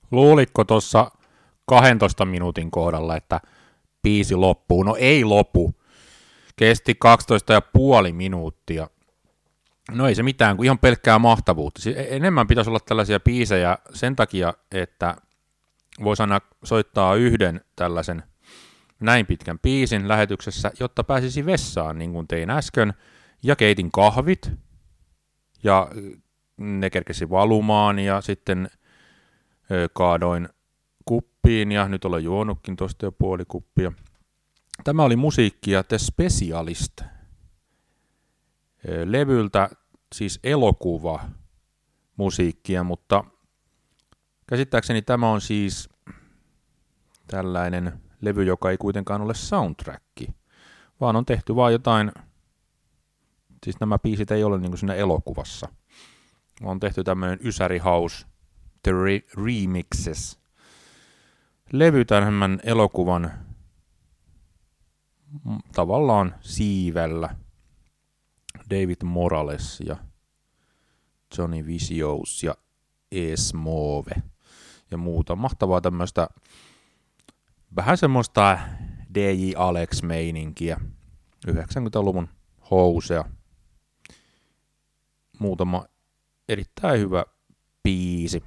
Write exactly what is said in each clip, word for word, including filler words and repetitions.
Luulitko tuossa kahdentoista minuutin kohdalla, että biisi loppuu? No ei lopu. Kesti kaksitoista ja puoli minuuttia. No ei se mitään, kun ihan pelkkää mahtavuutta. Enemmän pitäisi olla tällaisia biisejä sen takia, että voisi aina soittaa yhden tällaisen näin pitkän biisin lähetyksessä, jotta pääsisi vessaan, niin kuin tein äsken, ja keitin kahvit, ja ne kerkesi valumaan, ja sitten kaadoin kuppiin, ja nyt olen juonutkin tuosta jo puoli kuppia. Tämä oli musiikkia The Specialist levyltä, siis elokuva musiikkia, mutta käsittääkseni tämä on siis tällainen levy, joka ei kuitenkaan ole soundtrack, vaan on tehty vaan jotain, siis nämä biisit ei ole niin kuin siinä elokuvassa, on tehty tämmöinen Ysäri House The Re- Remixes levy tämän elokuvan tavallaan siivellä. David Morales ja Johnny Vicious ja Esmove ja muuta. Mahtavaa tämmöistä vähän semmoista D J Alex-meininkiä. yhdeksänkymmentäluvun housea. Muutama erittäin hyvä biisi.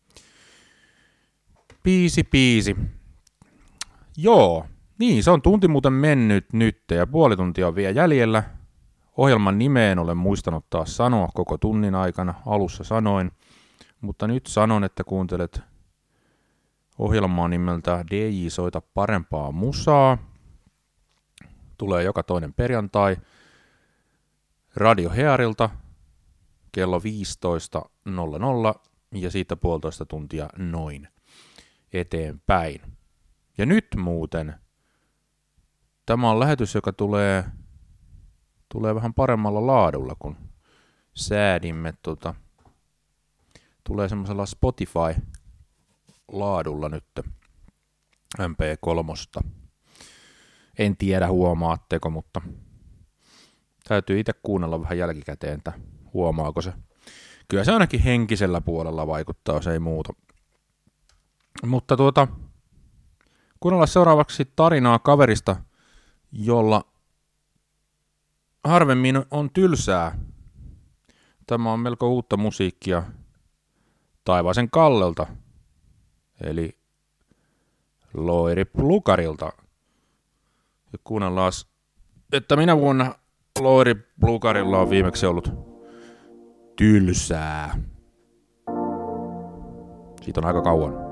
Biisi, biisi. Joo, niin se on tunti muuten mennyt nyt ja puoli tuntia on vielä jäljellä. Ohjelman nimeen olen muistanut taas sanoa koko tunnin aikana, alussa sanoin, mutta nyt sanon, että kuuntelet ohjelmaa nimeltä D J Soita parempaa musaa. Tulee joka toinen perjantai Radio Hearilta kello viisitoista nolla nolla ja siitä puolitoista tuntia noin eteenpäin. Ja nyt muuten tämä on lähetys, joka tulee, tulee vähän paremmalla laadulla, kun säädimme. Tota, tulee semmoisella Spotify-laadulla nyt M P kolme. En tiedä huomaatteko, mutta täytyy itse kuunnella vähän jälkikäteen, että huomaako se. Kyllä se ainakin henkisellä puolella vaikuttaa, jos ei muuta. Mutta tuota, kuunnellaan seuraavaksi tarinaa kaverista, jolla harvemmin on tylsää. Tämä on melko uutta musiikkia Taivaisen Kallelta, eli Loiri Plukarilta. Ja kuunnellaan, että minä vuonna Loiri Plukarilla on viimeksi ollut tylsää. Siitä on aika kauan.